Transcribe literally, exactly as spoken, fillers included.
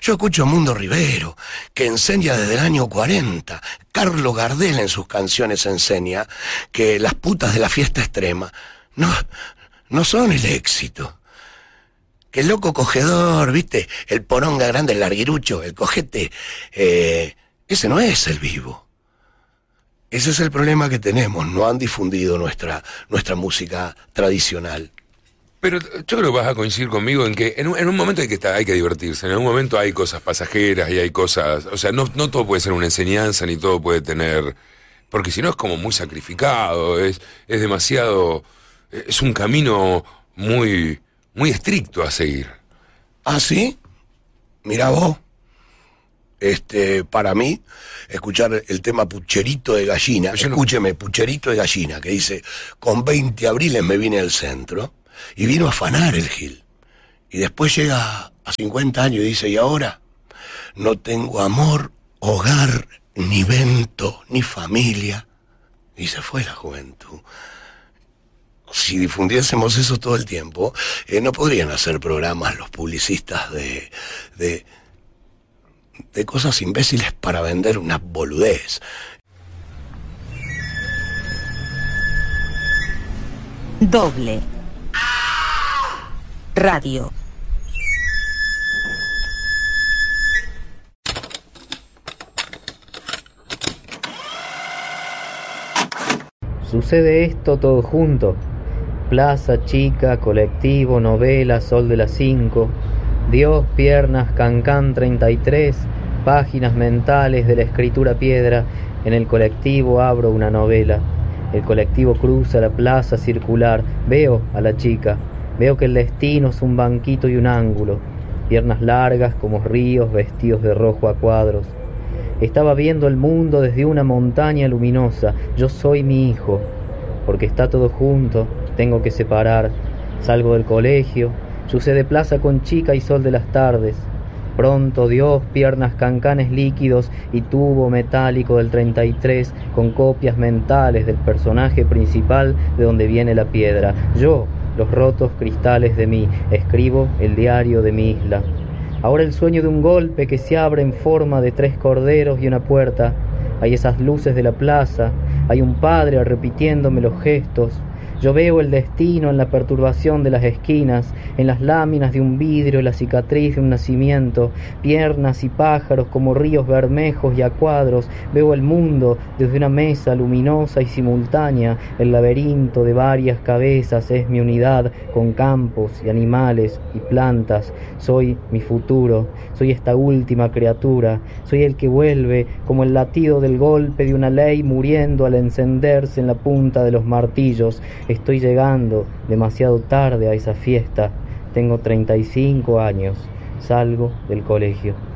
Yo escucho a Mundo Rivero, que enseña desde el año cuarenta. Carlos Gardel en sus canciones enseña que las putas de la fiesta extrema no, no son el éxito. Que el loco cogedor, ¿viste? El poronga grande, el larguirucho, el cojete, eh, ese no es el vivo. Ese es el problema que tenemos, no han difundido nuestra, nuestra música tradicional. Pero yo creo que vas a coincidir conmigo en que en un, en un momento hay que estar, hay que divertirse, en algún momento hay cosas pasajeras y hay cosas, o sea, no, no todo puede ser una enseñanza ni todo puede tener, porque si no es como muy sacrificado, es, es demasiado, es un camino muy, muy estricto a seguir. ¿Ah, sí? Mirá vos. Este, para mí, escuchar el tema Pucherito de Gallina, no... escúcheme, Pucherito de Gallina, que dice, con veinte abriles me vine al centro, y vino a afanar el Gil. Y después llega a cincuenta años y dice, y ahora, no tengo amor, hogar, ni vento, ni familia. Y se fue la juventud. Si difundiésemos eso todo el tiempo, eh, no podrían hacer programas los publicistas de... de de cosas imbéciles para vender una boludez. Doble Radio. Sucede esto todo junto. Plaza, chica, colectivo, novela, sol de las cinco. Dios, piernas, Cancán treinta y tres, páginas mentales de la escritura piedra. En el colectivo abro una novela. El colectivo cruza la plaza circular. Veo a la chica. Veo que el destino es un banquito y un ángulo. Piernas largas como ríos vestidos de rojo a cuadros. Estaba viendo el mundo desde una montaña luminosa. Yo soy mi hijo. Porque está todo junto, tengo que separar. Salgo del colegio. Sucede plaza con chica y sol de las tardes. Pronto Dios, piernas, cancanes líquidos y tubo metálico del treinta y tres con copias mentales del personaje principal de donde viene la piedra. Yo, los rotos cristales de mí, escribo el diario de mi isla. Ahora el sueño de un golpe que se abre en forma de tres corderos y una puerta. Hay esas luces de la plaza, hay un padre repitiéndome los gestos. Yo veo el destino en la perturbación de las esquinas, en las láminas de un vidrio, la cicatriz de un nacimiento, piernas y pájaros como ríos bermejos y a cuadros. Veo el mundo desde una mesa luminosa y simultánea. El laberinto de varias cabezas es mi unidad, con campos y animales y plantas. Soy mi futuro, soy esta última criatura, soy el que vuelve como el latido del golpe de una ley muriendo al encenderse en la punta de los martillos. Estoy llegando demasiado tarde a esa fiesta. Tengo treinta y cinco años. Salgo del colegio.